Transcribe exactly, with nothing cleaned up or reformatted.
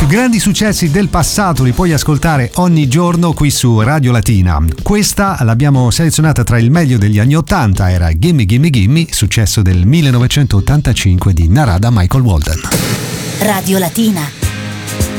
più grandi successi del passato li puoi ascoltare ogni giorno qui su Radio Latina. Questa l'abbiamo selezionata tra il meglio degli anni ottanta, era Gimme Gimme Gimme, successo del millenovecentottantacinque di Narada Michael Walden. Radio Latina.